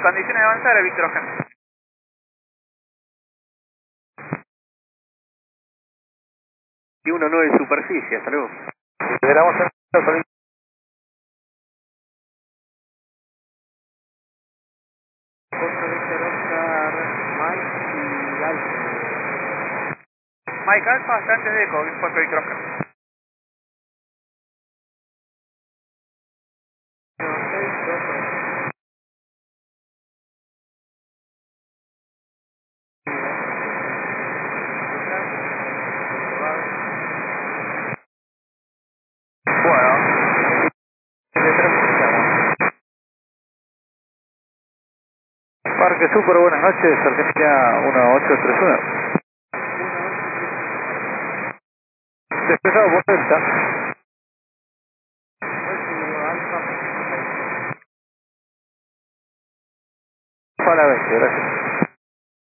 condiciones de avanzar, Víctor Oscar. Y 1-9 superficie, hasta luego. Esperamos en Víctor Oscar, Mike y Alfa. Mike Alfa, hasta antes de Eco, Foxtrot Víctor Oscar. Parque Super, buenas noches, Argentina 1831. Despejado por Delta. Para 20, gracias.